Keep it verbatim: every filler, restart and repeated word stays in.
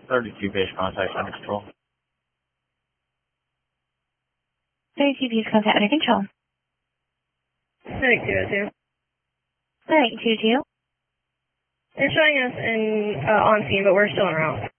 thirty-two base contact under control. thirty-two base contact under control. thirty-two oh two. thirty-two two. They're showing us in, uh, on scene, but we're still en route.